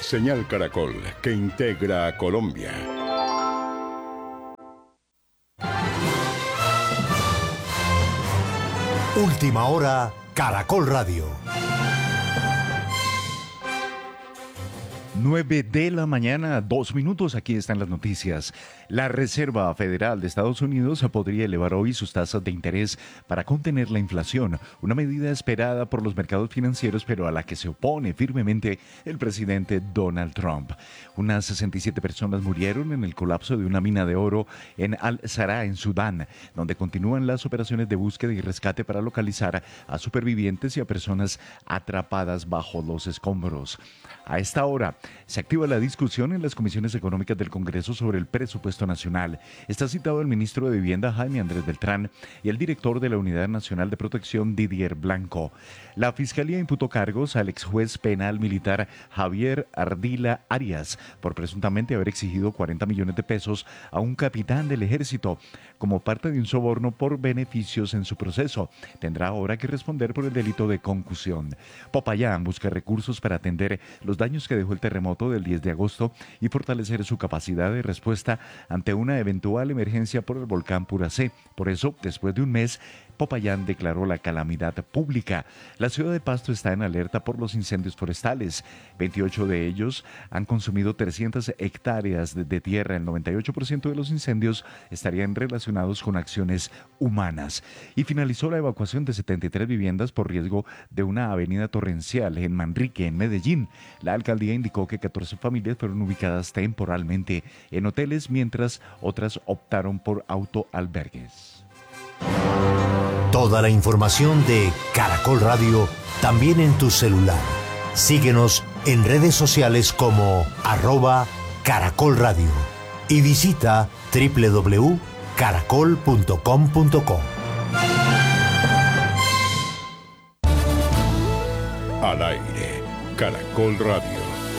Señal Caracol, que integra a Colombia. Última hora, Caracol Radio. 9 de la mañana, 2 minutos, aquí están las noticias. La Reserva Federal de Estados Unidos podría elevar hoy sus tasas de interés para contener la inflación, una medida esperada por los mercados financieros, pero a la que se opone firmemente el presidente Donald Trump. Unas 67 personas murieron en el colapso de una mina de oro en Al-Zahra, en Sudán, donde continúan las operaciones de búsqueda y rescate para localizar a supervivientes y a personas atrapadas bajo los escombros. A esta hora se activa la discusión en las comisiones económicas del Congreso sobre el presupuesto nacional. Está citado el ministro de Vivienda, Jaime Andrés Beltrán, y el director de la Unidad Nacional de Protección, Didier Blanco. La Fiscalía imputó cargos al exjuez penal militar Javier Ardila Arias por presuntamente haber exigido 40 millones de pesos a un capitán del ejército como parte de un soborno por beneficios en su proceso. Tendrá ahora que responder por el delito de concusión. Popayán busca recursos para atender los daños que dejó el terremoto del 10 de agosto y fortalecer su capacidad de respuesta ante una eventual emergencia por el volcán Puracé. Por eso, después de un mes, Popayán declaró la calamidad pública. La ciudad de Pasto está en alerta por los incendios forestales. 28 de ellos han consumido 300 hectáreas de tierra. El 98% de los incendios estarían relacionados con acciones humanas. Y finalizó la evacuación de 73 viviendas por riesgo de una avenida torrencial en Manrique, en Medellín. La alcaldía indicó que 14 familias fueron ubicadas temporalmente en hoteles, mientras otras optaron por autoalbergues. Toda la información de Caracol Radio también en tu celular. Síguenos en redes sociales como @Caracol Radio y visita www.caracol.com.co. Al aire, Caracol Radio.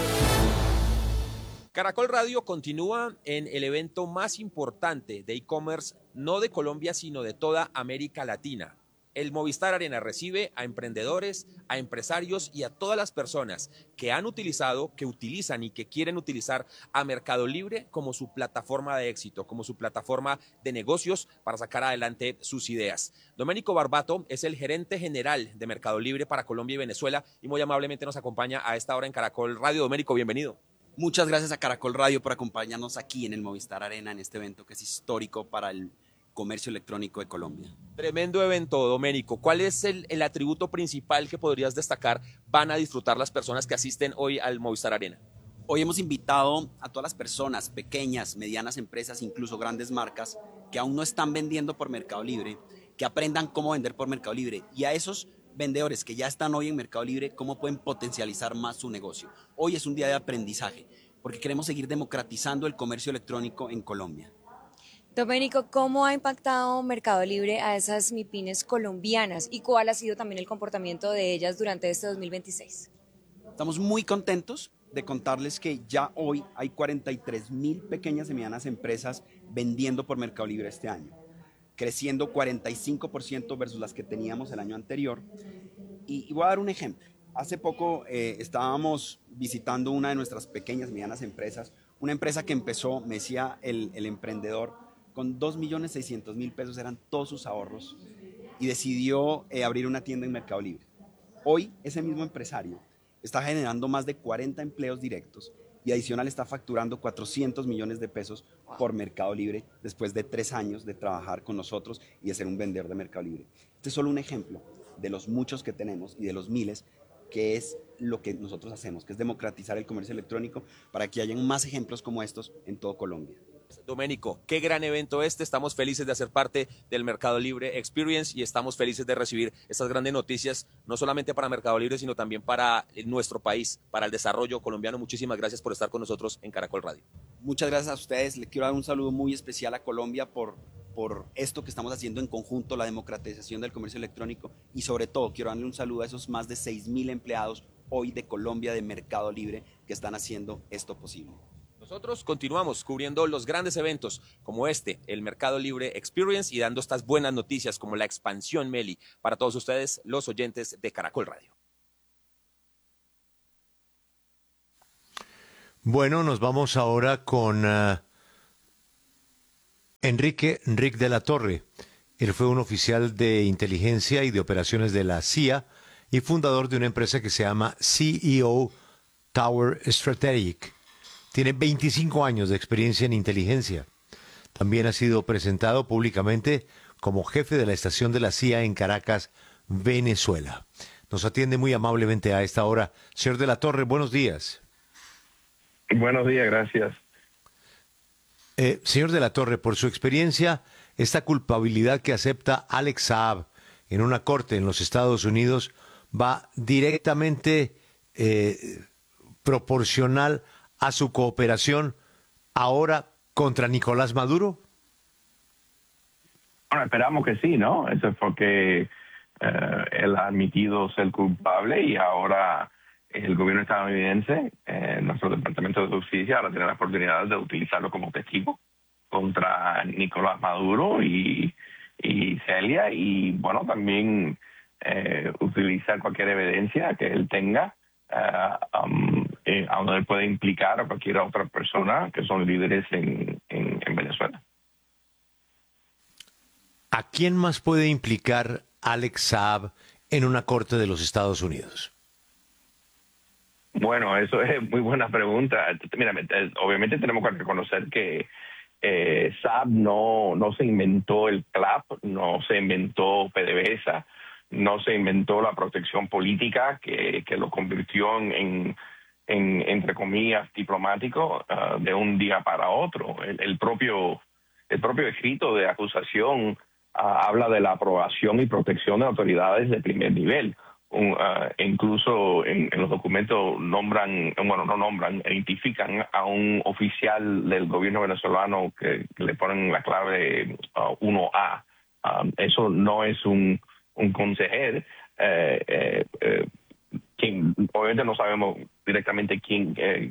Caracol Radio continúa en el evento más importante de e-commerce, no de Colombia, sino de toda América Latina. El Movistar Arena recibe a emprendedores, a empresarios y a todas las personas que han utilizado, que utilizan y que quieren utilizar a Mercado Libre como su plataforma de éxito, como su plataforma de negocios para sacar adelante sus ideas. Domenico Barbato es el gerente general de Mercado Libre para Colombia y Venezuela y muy amablemente nos acompaña a esta hora en Caracol Radio. Domenico, bienvenido. Muchas gracias a Caracol Radio por acompañarnos aquí en el Movistar Arena, en este evento que es histórico para el comercio electrónico de Colombia. Tremendo evento, Domenico. ¿Cuál es el atributo principal que podrías destacar van a disfrutar las personas que asisten hoy al Movistar Arena? Hoy hemos invitado a todas las personas, pequeñas, medianas empresas, incluso grandes marcas, que aún no están vendiendo por Mercado Libre, que aprendan cómo vender por Mercado Libre, y a esos vendedores que ya están hoy en Mercado Libre, cómo pueden potencializar más su negocio. Hoy es un día de aprendizaje, porque queremos seguir democratizando el comercio electrónico en Colombia. Domenico, ¿cómo ha impactado Mercado Libre a esas MIPYMES colombianas y cuál ha sido también el comportamiento de ellas durante este 2026? Estamos muy contentos de contarles que ya hoy hay 43,000 pequeñas y medianas empresas vendiendo por Mercado Libre este año, creciendo 45% versus las que teníamos el año anterior. Y voy a dar un ejemplo. Hace poco estábamos visitando una de nuestras pequeñas y medianas empresas, una empresa que empezó, me decía el emprendedor, con 2.600.000 pesos, eran todos sus ahorros, y decidió abrir una tienda en Mercado Libre. Hoy ese mismo empresario está generando más de 40 empleos directos y adicional está facturando 400 millones de pesos por Mercado Libre después de 3 años de trabajar con nosotros y de ser un vendedor de Mercado Libre. Este es solo un ejemplo de los muchos que tenemos y de los miles, que es lo que nosotros hacemos, que es democratizar el comercio electrónico para que hayan más ejemplos como estos en todo Colombia. Domenico, qué gran evento este, estamos felices de hacer parte del Mercado Libre Experience y estamos felices de recibir estas grandes noticias, no solamente para Mercado Libre, sino también para nuestro país, para el desarrollo colombiano. Muchísimas gracias por estar con nosotros en Caracol Radio. Muchas gracias a ustedes, le quiero dar un saludo muy especial a Colombia por esto que estamos haciendo en conjunto, la democratización del comercio electrónico, y sobre todo quiero darle un saludo a esos más de 6,000 empleados hoy de Colombia de Mercado Libre que están haciendo esto posible. Nosotros continuamos cubriendo los grandes eventos como este, el Mercado Libre Experience, y dando estas buenas noticias como la expansión Meli para todos ustedes, los oyentes de Caracol Radio. Bueno, nos vamos ahora con Enrique de la Torre. Él fue un oficial de inteligencia y de operaciones de la CIA y fundador de una empresa que se llama CEO Tower Strategic. Tiene 25 años de experiencia en inteligencia. También ha sido presentado públicamente como jefe de la estación de la CIA en Caracas, Venezuela. Nos atiende muy amablemente a esta hora. Señor de la Torre, buenos días. Buenos días, gracias. Señor de la Torre, por su experiencia, esta culpabilidad que acepta Alex Saab en una corte en los Estados Unidos va directamente proporcional a su cooperación ahora contra Nicolás Maduro. Bueno, esperamos que sí, ¿no? Eso es porque él ha admitido ser culpable y ahora el gobierno estadounidense, nuestro Departamento de Justicia, ahora tiene la oportunidad de utilizarlo como testigo contra Nicolás Maduro y Celia, y bueno, también utilizar cualquier evidencia que él tenga a donde él puede implicar a cualquier otra persona que son líderes en Venezuela. ¿A quién más puede implicar Alex Saab en una corte de los Estados Unidos? Bueno, eso es muy buena pregunta. Mira, obviamente tenemos que reconocer que Saab no se inventó el CLAP, no se inventó PDVSA, no se inventó la protección política que lo convirtió en entre comillas, diplomático de un día para otro. El propio escrito de acusación habla de la aprobación y protección de autoridades de primer nivel. Incluso en los documentos identifican a un oficial del gobierno venezolano que le ponen la clave 1A. Eso no es un consejero. Obviamente no sabemos directamente quién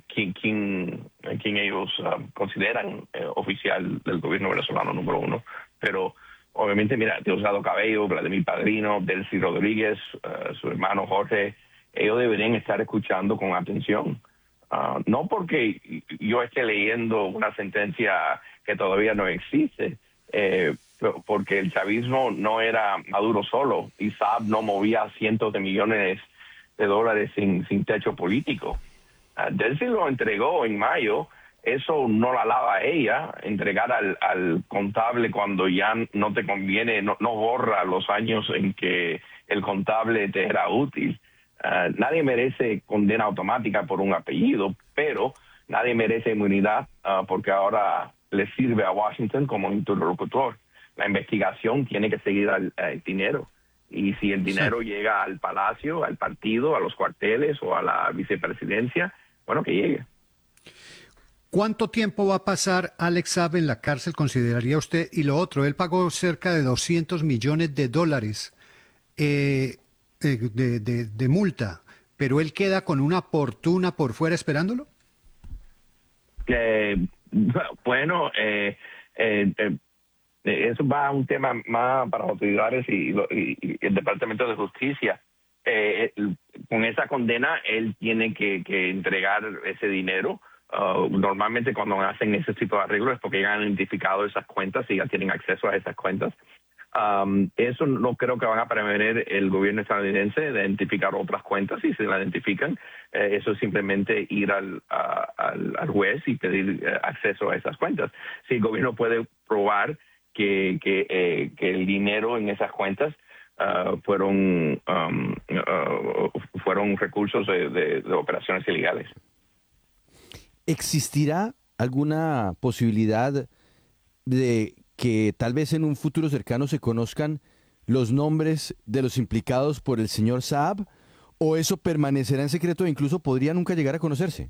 ellos consideran oficial del gobierno venezolano número uno, pero obviamente, mira, Diosdado Cabello, Vladimir Padrino, Delcy Rodríguez, su hermano Jorge, ellos deberían estar escuchando con atención. No porque yo esté leyendo una sentencia que todavía no existe, porque el chavismo no era Maduro solo, y Saab no movía cientos de millones de dólares sin techo político. Delcy lo entregó en mayo. Eso no la lava a ella. Entregar al contable cuando ya no te conviene, no borra los años en que el contable te era útil. Nadie merece condena automática por un apellido, pero nadie merece inmunidad porque ahora le sirve a Washington como interlocutor. La investigación tiene que seguir al dinero. Y si el dinero llega al palacio, al partido, a los cuarteles o a la vicepresidencia, bueno, que llegue. ¿Cuánto tiempo va a pasar Alex Saab en la cárcel, consideraría usted? Y lo otro, él pagó cerca de $200 millones de multa, pero él queda con una fortuna por fuera esperándolo. Bueno, eso va a un tema más para autoridades y el Departamento de Justicia. Con esa condena, él tiene que entregar ese dinero. Normalmente cuando hacen ese tipo de arreglos es porque ya han identificado esas cuentas y ya tienen acceso a esas cuentas. Eso no creo que van a prevenir el gobierno estadounidense de identificar otras cuentas. Si se la identifican, eso es simplemente ir al juez y pedir acceso a esas cuentas. Si el gobierno puede probar que el dinero en esas cuentas fueron recursos de operaciones ilegales. ¿Existirá alguna posibilidad de que tal vez en un futuro cercano se conozcan los nombres de los implicados por el señor Saab? ¿O eso permanecerá en secreto e incluso podría nunca llegar a conocerse?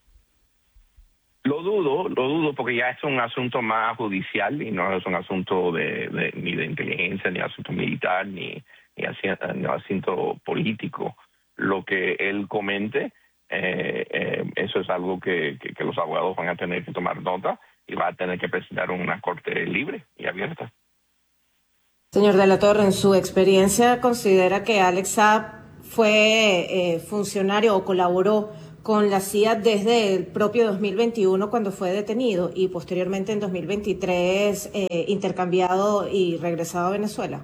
Lo dudo porque ya es un asunto más judicial y no es un asunto ni de inteligencia, ni asunto militar, ni asunto político. Lo que él comente, eso es algo que los abogados van a tener que tomar nota y va a tener que presentar una corte libre y abierta. Señor de la Torre, en su experiencia, ¿considera que Alex Saab fue funcionario o colaboró con la CIA desde el propio 2021 cuando fue detenido y posteriormente en 2023 intercambiado y regresado a Venezuela?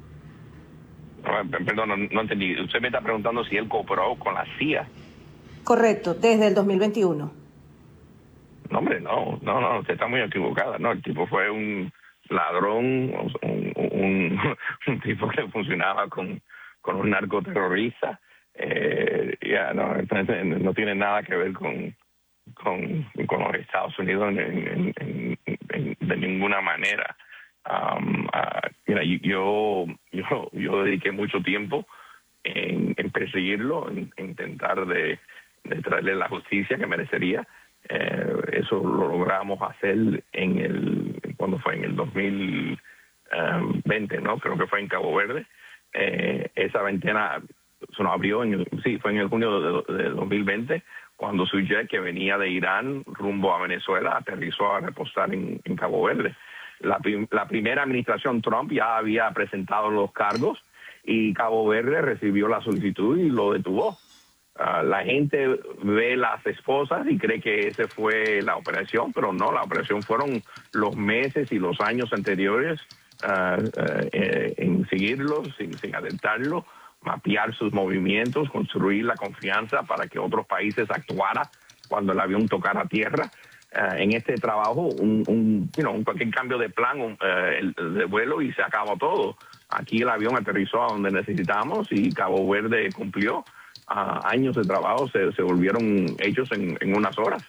Perdón, no entendí. Usted me está preguntando si él cooperó con la CIA. Correcto, desde el 2021. No, hombre, no, usted está muy equivocada. No, el tipo fue un ladrón, un tipo que funcionaba con un narcoterrorista. No tiene nada que ver con los Estados Unidos de ninguna manera. Mira, yo dediqué mucho tiempo en perseguirlo, en intentar de traerle la justicia que merecería. Eso lo logramos hacer cuando fue en el 2020, ¿no? Creo que fue en Cabo Verde. Esa ventana se nos abrió fue en el junio de 2020, cuando su jet que venía de Irán rumbo a Venezuela aterrizó a reposar en Cabo Verde. La primera administración Trump ya había presentado los cargos y Cabo Verde recibió la solicitud y lo detuvo. La gente ve las esposas y cree que esa fue la operación, pero no, la operación fueron los meses y los años anteriores en seguirlo, sin alertarlo, mapear sus movimientos, construir la confianza para que otros países actuaran cuando el avión tocara tierra. En este trabajo, cualquier cambio de plan de vuelo y se acabó todo. Aquí el avión aterrizó a donde necesitamos y Cabo Verde cumplió. Años de trabajo se volvieron hechos en unas horas.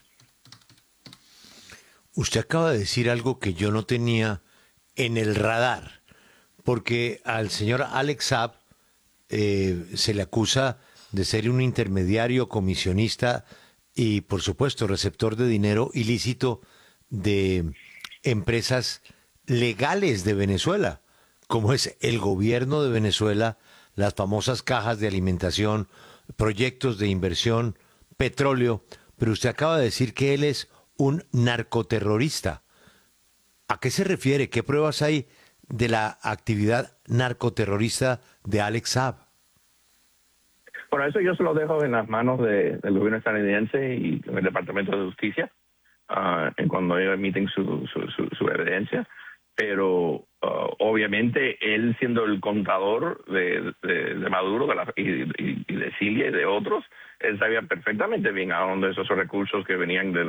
Usted acaba de decir algo que yo no tenía en el radar, porque al señor Alex Saab se le acusa de ser un intermediario, comisionista y, por supuesto, receptor de dinero ilícito de empresas legales de Venezuela, como es el gobierno de Venezuela, las famosas cajas de alimentación, proyectos de inversión, petróleo, pero usted acaba de decir que él es un narcoterrorista. ¿A qué se refiere? ¿Qué pruebas hay de la actividad narcoterrorista de Alex Saab? Bueno, eso yo se lo dejo en las manos del gobierno estadounidense y del Departamento de Justicia cuando ellos emiten su evidencia. Pero obviamente él, siendo el contador de Maduro y de Cilia y de otros, él sabía perfectamente bien a dónde esos recursos que venían de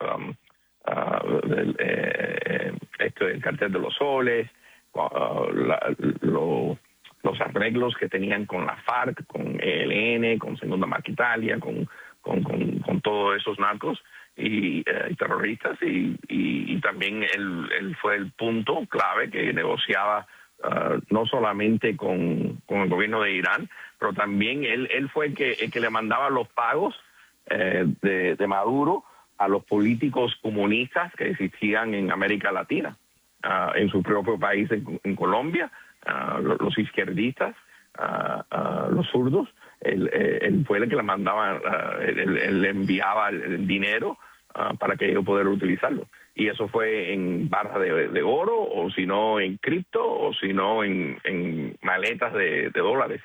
del cartel de los soles, los arreglos que tenían con la FARC, con ELN, con Segunda Marquitalia, con todos esos narcos y terroristas, y también él fue el punto clave que negociaba no solamente con el gobierno de Irán, pero también él fue el que le mandaba los pagos de Maduro a los políticos comunistas que existían en América Latina, en su propio país, en Colombia, los izquierdistas, los zurdos. Él fue el que le mandaba, él le enviaba el dinero para que ellos pudieran utilizarlo. Y eso fue en barras de oro, o si no en cripto, o si no en maletas de dólares.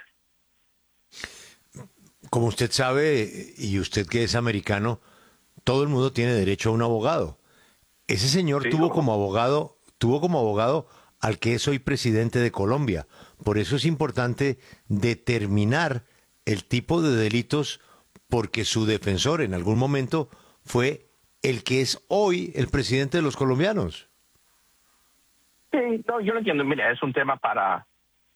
Como usted sabe, y usted que es americano, todo el mundo tiene derecho a un abogado. Ese señor tuvo como abogado al que es hoy presidente de Colombia. Por eso es importante determinar el tipo de delitos, porque su defensor en algún momento fue el que es hoy el presidente de los colombianos. Sí, no, yo lo entiendo. Mira, es un tema para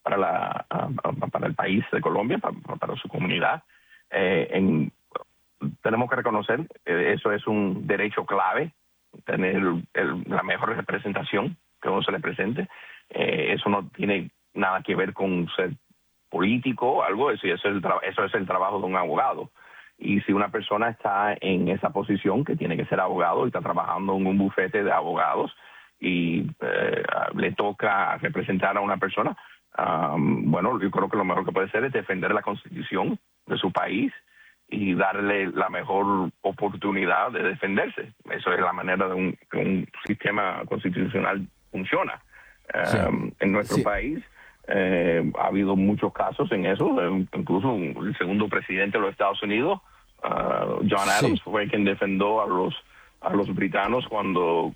el país de Colombia, para su comunidad. Tenemos que reconocer, eso es un derecho clave, tener la mejor representación que uno se le presente. Eso no tiene nada que ver con ser político o algo, eso es el trabajo de un abogado. Y si una persona está en esa posición, que tiene que ser abogado, y está trabajando en un bufete de abogados y le toca representar a una persona, bueno, yo creo que lo mejor que puede hacer es defender la Constitución de su país y darle la mejor oportunidad de defenderse. Eso es la manera de que un sistema constitucional funciona. Sí. En nuestro país ha habido muchos casos en eso. Incluso el segundo presidente de los Estados Unidos John Adams fue quien defendió a los britanos cuando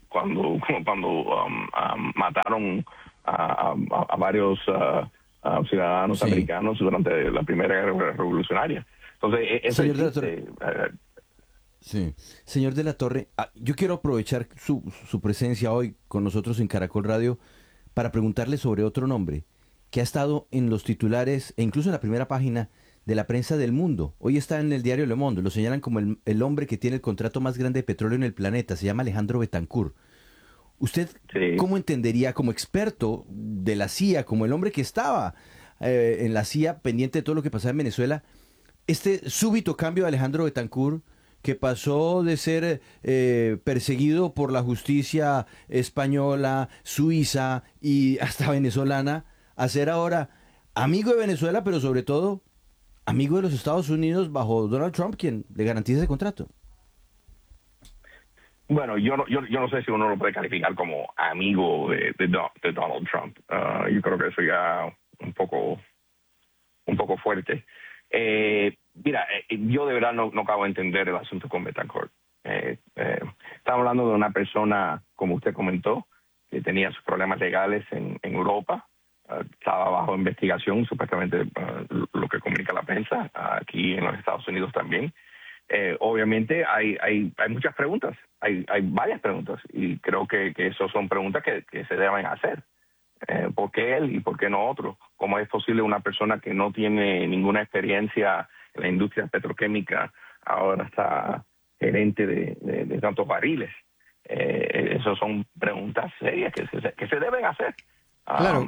mataron a varios ciudadanos americanos durante la Primera Guerra Revolucionaria. Entonces, eso Señor de la Torre, sí. Señor de la Torre, yo quiero aprovechar su presencia hoy con nosotros en Caracol Radio para preguntarle sobre otro nombre que ha estado en los titulares e incluso en la primera página de la prensa del mundo. Hoy está en el diario Le Monde, lo señalan como el hombre que tiene el contrato más grande de petróleo en el planeta, se llama Alejandro Betancourt. ¿Usted cómo entendería, como experto de la CIA, como el hombre que estaba en la CIA pendiente de todo lo que pasaba en Venezuela, este súbito cambio de Alejandro Betancourt, que pasó de ser perseguido por la justicia española, suiza y hasta venezolana, a ser ahora amigo de Venezuela, pero sobre todo amigo de los Estados Unidos bajo Donald Trump, quien le garantiza ese contrato? Bueno, yo no sé si uno lo puede calificar como amigo de Donald Trump. Yo creo que eso ya un poco fuerte. Mira, yo de verdad no acabo de entender el asunto con Betancourt. Estamos hablando de una persona, como usted comentó, que tenía sus problemas legales en Europa. Estaba bajo investigación, supuestamente lo que comunica la prensa, aquí en los Estados Unidos también. Obviamente hay muchas preguntas, hay varias preguntas, y creo que esas son preguntas que se deben hacer. ¿Por qué él y por qué no otro? ¿Cómo es posible una persona que no tiene ninguna experiencia en la industria petroquímica ahora está gerente de tantos barriles? Esas son preguntas serias que se deben hacer. Claro,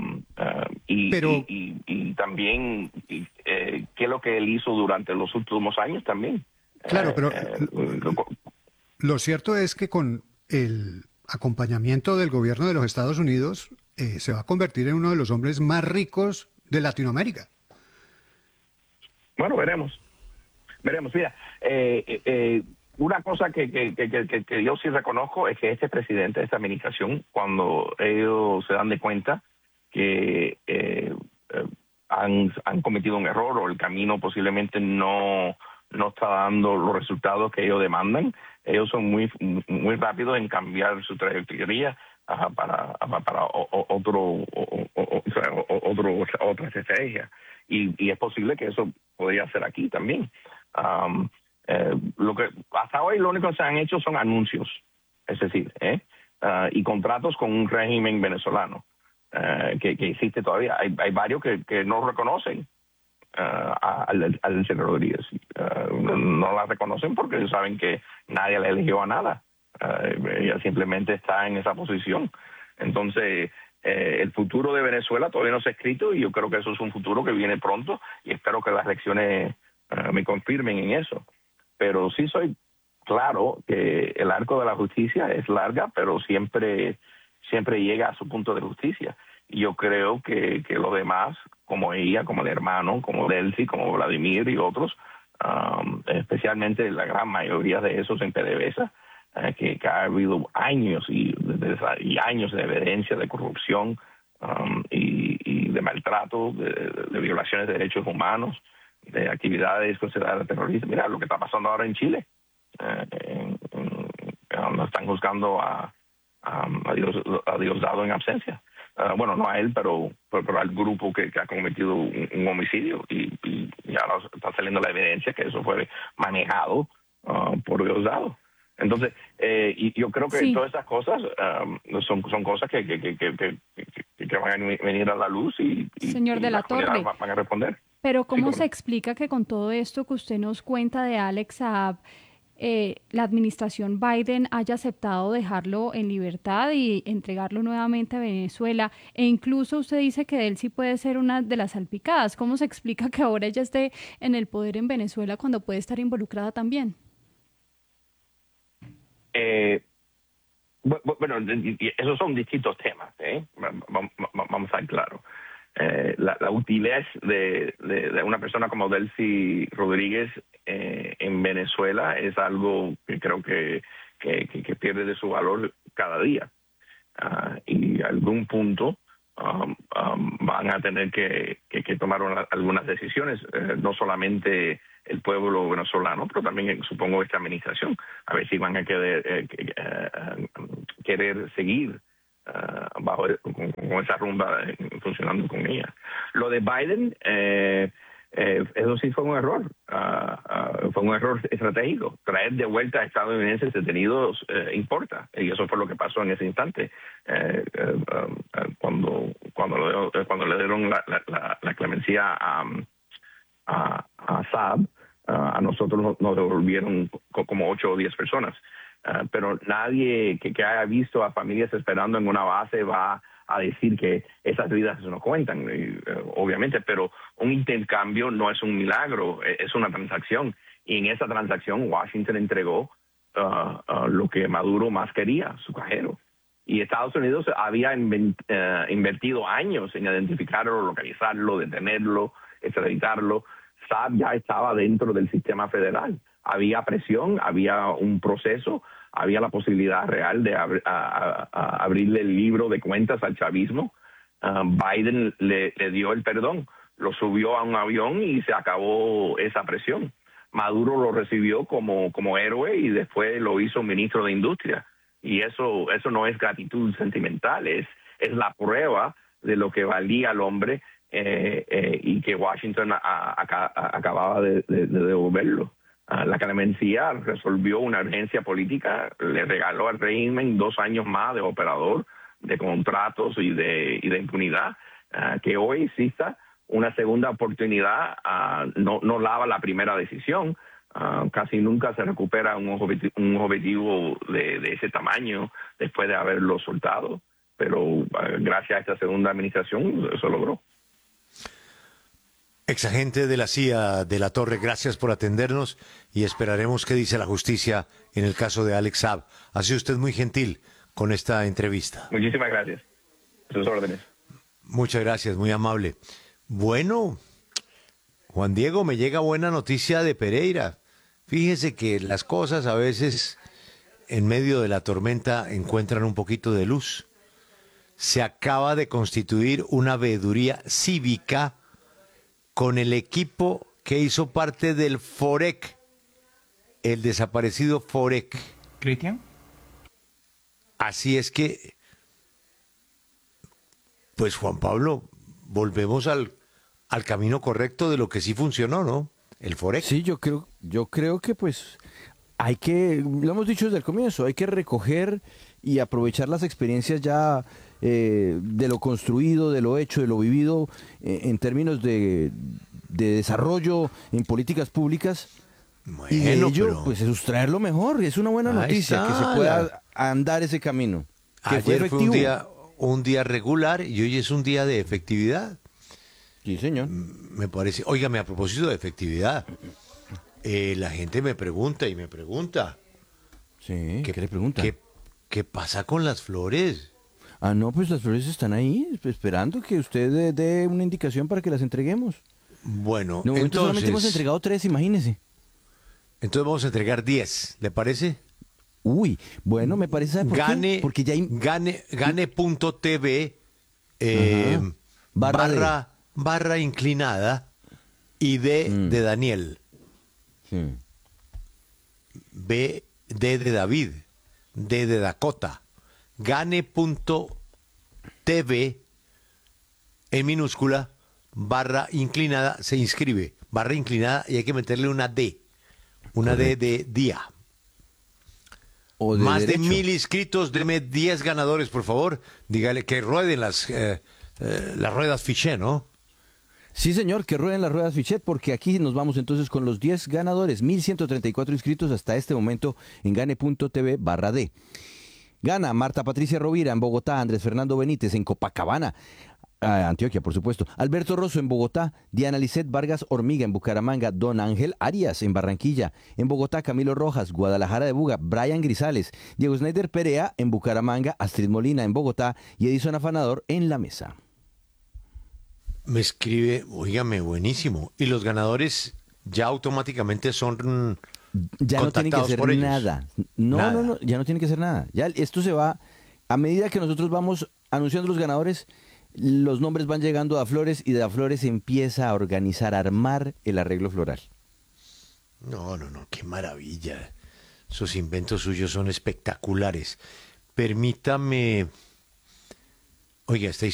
y también qué es lo que él hizo durante los últimos años también. Claro, pero lo cierto es que con el acompañamiento del gobierno de los Estados Unidos se va a convertir en uno de los hombres más ricos de Latinoamérica. Bueno, veremos. Mira, una cosa que yo sí reconozco es que este presidente, esta administración, cuando ellos se dan de cuenta que han cometido un error o el camino posiblemente no está dando los resultados que ellos demandan, ellos son muy rápidos en cambiar su trayectoria para otra estrategia. Y es posible que eso podría ser aquí también. Lo que hasta hoy lo único que se han hecho son anuncios, es decir, y contratos con un régimen venezolano que existe todavía. Hay varios que no reconocen al señor Rodríguez. No la reconocen porque ellos saben que nadie le eligió a nada. Ella simplemente está en esa posición. Entonces, el futuro de Venezuela todavía no se ha escrito, y yo creo que eso es un futuro que viene pronto, y espero que las elecciones me confirmen en eso. Pero sí soy claro que el arco de la justicia es larga, pero siempre llega a su punto de justicia. Y yo creo que los demás, como ella, como el hermano, como Delcy, como Vladimir y otros, especialmente la gran mayoría de esos en PDVSA, que ha habido años y años de evidencia de corrupción y de maltrato, de violaciones de derechos humanos, de actividades consideradas terroristas. Mira lo que está pasando ahora en Chile. Nos están juzgando a Diosdado en absencia. Bueno, no a él, pero al grupo que ha cometido un homicidio, y ahora está saliendo la evidencia que eso fue manejado por Diosdado. Entonces, y yo creo que todas esas cosas son cosas que van a venir a la luz y Señor de la Torre, van a responder. Pero ¿cómo se explica que con todo esto que usted nos cuenta de Alex Saab, la administración Biden haya aceptado dejarlo en libertad y entregarlo nuevamente a Venezuela? E incluso usted dice que él sí puede ser una de las salpicadas. ¿Cómo se explica que ahora ella esté en el poder en Venezuela cuando puede estar involucrada también? Bueno, esos son distintos temas, vamos a estar claros. La utilidad de una persona como Delcy Rodríguez en Venezuela es algo que creo que pierde de su valor cada día. Y a algún punto van a tener que tomar algunas decisiones, no solamente el pueblo venezolano, pero también supongo esta administración, a ver si van a querer seguir con esa rumba funcionando con ella. Lo de Biden, eso sí fue un error. Fue un error estratégico. Traer de vuelta a estadounidenses detenidos importa, y eso fue lo que pasó en ese instante. Cuando le dieron la clemencia a Saab, a nosotros nos devolvieron como 8 o 10 personas. Pero nadie que haya visto a familias esperando en una base va a decir que esas vidas no cuentan, obviamente, pero un intercambio no es un milagro, es una transacción. Y en esa transacción Washington entregó lo que Maduro más quería, su cajero. Y Estados Unidos había invertido años en identificarlo, localizarlo, detenerlo, extraditarlo. Saab ya estaba dentro del sistema federal. Había presión, había un proceso, había la posibilidad real de abrirle el libro de cuentas al chavismo. Biden le dio el perdón, lo subió a un avión y se acabó esa presión. Maduro lo recibió como héroe y después lo hizo ministro de Industria. Y eso no es gratitud sentimental, es la prueba de lo que valía el hombre y que Washington acababa de devolverlo. La clemencia resolvió una urgencia política, le regaló al régimen 2 años más de operador, de contratos y de impunidad. Que hoy exista una segunda oportunidad no lava la primera decisión. Casi nunca se recupera un objetivo de ese tamaño después de haberlo soltado, pero gracias a esta segunda administración eso logró. Exagente de la CIA de la Torre, gracias por atendernos y esperaremos qué dice la justicia en el caso de Alex Saab. Ha sido usted muy gentil con esta entrevista. Muchísimas gracias. Sus órdenes. Muchas gracias, muy amable. Bueno, Juan Diego, me llega buena noticia de Pereira. Fíjese que las cosas a veces en medio de la tormenta encuentran un poquito de luz. Se acaba de constituir una veeduría cívica con el equipo que hizo parte del FOREC, el desaparecido FOREC. ¿Cristian? Así es que, pues Juan Pablo, volvemos al camino correcto de lo que sí funcionó, ¿no? El FOREC. Sí, yo creo que pues hay que, lo hemos dicho desde el comienzo, hay que recoger y aprovechar las experiencias ya de lo construido, de lo hecho, de lo vivido en términos de desarrollo en políticas públicas. Bueno, y de ello, pues sustraer lo mejor. Es una buena noticia que se pueda andar ese camino. Que ayer fue un día regular y hoy es un día de efectividad. Sí, señor. Me parece. Óigame, a propósito de efectividad, la gente me pregunta y me pregunta. Sí, ¿qué le pregunta? ¿Qué pasa con las flores? No, pues las flores están ahí, esperando que usted dé una indicación para que las entreguemos. Bueno, de momento solamente hemos entregado 3, imagínese. Entonces vamos a entregar 10, ¿le parece? Uy, bueno, me parece... Porque ya hay... Gane.tv barra inclinada y de Daniel. Sí. D de David, D de Dakota. Gane.tv en minúscula, barra inclinada, se inscribe, barra inclinada y hay que meterle una D, D de día. O de más derecho. de 1000 inscritos, deme 10 ganadores, por favor. Dígale que rueden las ruedas Fichet, ¿no? Sí, señor, que rueden las ruedas Fichet, porque aquí nos vamos entonces con los 10 ganadores, 1134 inscritos hasta este momento en gane.tv barra D. Gana Marta Patricia Rovira en Bogotá, Andrés Fernando Benítez en Copacabana, Antioquia, por supuesto, Alberto Rosso en Bogotá, Diana Lisset Vargas Hormiga en Bucaramanga, Don Ángel Arias en Barranquilla, en Bogotá Camilo Rojas, Guadalajara de Buga, Brian Grisales, Diego Snyder Perea en Bucaramanga, Astrid Molina en Bogotá y Edison Afanador en La Mesa. Me escribe, oígame, buenísimo. Y los ganadores ya automáticamente son ya no tienen que hacer nada. No, ya no tienen que hacer nada. Ya esto se va, a medida que nosotros vamos anunciando los ganadores, los nombres van llegando a Flores y de a Flores se empieza a organizar, a armar el arreglo floral. No, no, no, qué maravilla. Esos inventos suyos son espectaculares. Permítame, oiga, esta